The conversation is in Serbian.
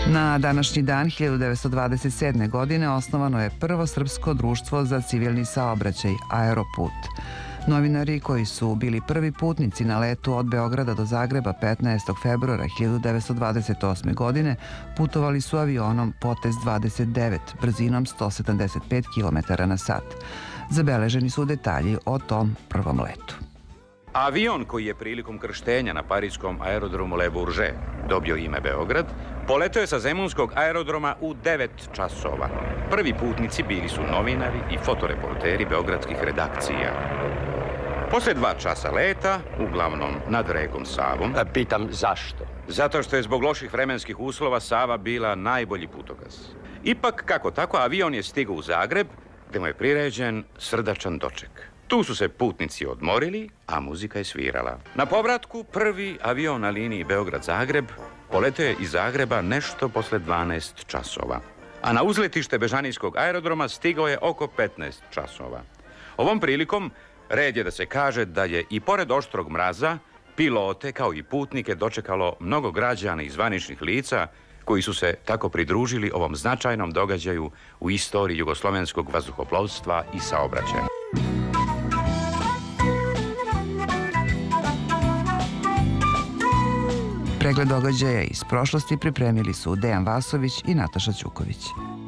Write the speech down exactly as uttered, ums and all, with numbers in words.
Na današnji dan hiljadu devetsto dvadeset sedme. godine osnovano je prvo srpsko društvo za civilni saobraćaj, Aeroput. Novinari koji su bili prvi putnici na letu od Beograda do Zagreba petnaestog februara hiljadu devetsto dvadeset osme. godine putovali su avionom Potez dvadeset devet brzinom sto sedamdeset pet kilometara na sat. Zabeleženi su detalji o tom prvom letu. Avion koji je prilikom krštenja na parijskom aerodromu Le Bourget dobio ime Beograd, poletio je sa zemunskog aerodroma u devet časova. Prvi putnici bili su novinari i fotoreporteri beogradskih redakcija. Posle dva časa leta, uglavnom nad rekom Savom... Pitam zašto? Zato što je zbog loših vremenskih uslova Sava bila najbolji putokaz. Ipak, kako tako, avion je stigao u Zagreb, gde mu je priređen srdačan doček. Tu su se putnici odmorili, a muzika je svirala. Na povratku prvi avion na liniji Beograd-Zagreb poletio je iz Zagreba nešto posle dvanaest časova. A na uzletište Bežanijskog aerodroma stigao je oko petnaest časova. Ovom prilikom red je da se kaže da je i pored oštrog mraza pilote kao i putnike dočekalo mnogo građana i zvaničnih lica koji su se tako pridružili ovom značajnom događaju u istoriji jugoslovenskog vazduhoplovstva i saobraćaja. Pregled događaja iz prošlosti pripremili su Dejan Vasović i Nataša Ćuković.